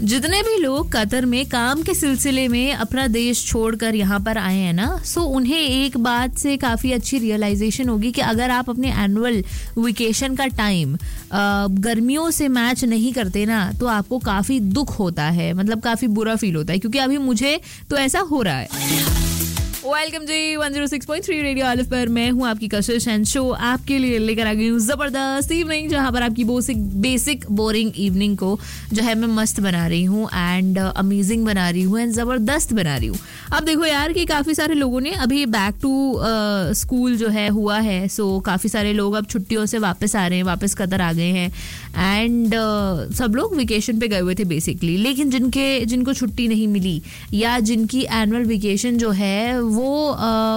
जितने भी लोग कतर में काम के सिलसिले में अपना देश छोड़कर यहाँ पर आए हैं ना, सो उन्हें एक बात से काफ़ी अच्छी रियलाइजेशन होगी कि अगर आप अपने एनुअल वेकेशन का टाइम गर्मियों से मैच नहीं करते ना, तो आपको काफ़ी दुख होता है, मतलब काफ़ी बुरा फील होता है, क्योंकि अभी मुझे तो ऐसा हो रहा है। वेलकम जी 106.3 रेडियो आलिफ पर मैं हूँ आपकी कशिश एंड शो आपके लिए लेकर आ गई हूँ जबरदस्त इवनिंग, जहाँ पर आपकी बेसिक बोरिंग इवनिंग को जो है मैं मस्त बना रही हूँ एंड अमेजिंग बना रही हूँ एंड जबरदस्त बना रही हूँ। अब देखो यार कि काफ़ी सारे लोगों ने अभी बैक टू स्कूल जो है हुआ है, सो काफ़ी सारे लोग अब छुट्टियों से वापस आ रहे हैं, वापस कतर आ गए हैं एंड सब लोग वेकेशन पे गए हुए थे बेसिकली। लेकिन जिनको छुट्टी नहीं मिली या जिनकी एनुअल वेकेशन जो है वो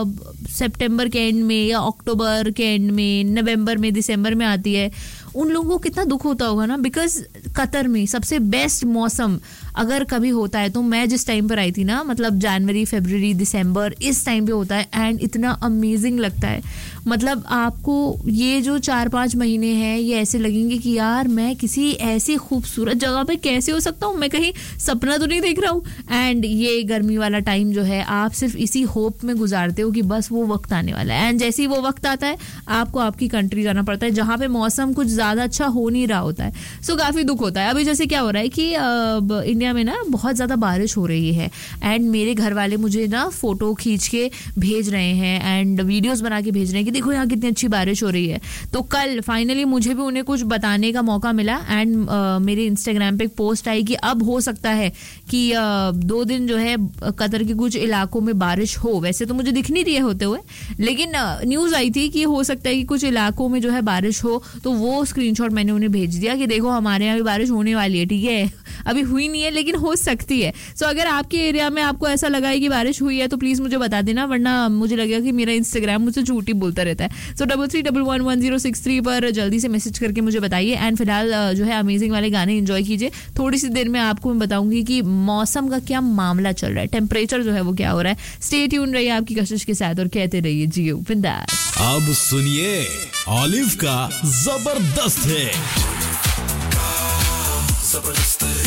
सितंबर के एंड में या अक्टूबर के एंड में, नवंबर में, दिसंबर में आती है, उन लोगों को कितना दुख होता होगा ना। बिकॉज कतर में सबसे बेस्ट मौसम अगर कभी होता है तो मैं जिस टाइम पर आई थी ना, मतलब जनवरी, फरवरी, दिसंबर, इस टाइम पे होता है एंड इतना अमेजिंग लगता है। मतलब आपको ये जो 4-5 महीने हैं ये ऐसे लगेंगे कि यार मैं किसी ऐसी खूबसूरत जगह पे कैसे हो सकता हूँ, मैं कहीं सपना तो नहीं देख रहा हूँ। एंड ये गर्मी वाला टाइम जो है आप सिर्फ इसी होप में गुजारते हो कि बस वो वक्त आने वाला है, एंड जैसे ही वो वक्त आता है आपको आपकी कंट्री जाना पड़ता है जहाँ पे मौसम कुछ ज़्यादा अच्छा हो नहीं रहा होता है। सो काफ़ी दुख होता है। अभी जैसे क्या हो रहा है कि इंडिया में ना बहुत ज़्यादा बारिश हो रही है एंड मेरे घर वाले मुझे ना फोटो खींच के भेज रहे हैं एंड वीडियोस बना के भेज रहे हैं कि देखो यहाँ कितनी अच्छी बारिश हो रही है। तो कल फाइनली मुझे भी उन्हें कुछ बताने का मौका मिला एंड मेरे इंस्टाग्राम पे एक पोस्ट आई कि अब हो सकता है कि 2 दिन जो है कतर के कुछ इलाकों में बारिश हो। वैसे तो मुझे दिख नहीं रही है होते हुए, लेकिन न्यूज़ आई थी कि हो सकता है कि कुछ इलाकों में जो है बारिश हो। तो वो स्क्रीनशॉट मैंने उन्हें भेज दिया कि देखो हमारे यहाँ भी बारिश होने वाली है, ठीक है, अभी हुई नहीं है लेकिन हो सकती है। सो अगर आपके एरिया में आपको ऐसा लगा है कि बारिश हुई है तो प्लीज मुझे बता देना, वरना मुझे लगेगा कि मेरा इंस्टाग्राम मुझसे झूठी बोलता रहता है। सो 33111063 पर जल्दी से मैसेज करके मुझे बताइए एंड फिलहाल जो है अमेजिंग वाले गाने एंजॉय कीजिए। थोड़ी सी देर में आपको मैं बताऊंगी कि मौसम का क्या मामला चल रहा है, टेम्परेचर जो है वो क्या हो रहा है। स्टे ट्यून रहिए आपकी कशिश के साथ और कहते रहिए जियो बिंदास। अब सुनिए ऑलिव का जबरदस्त है।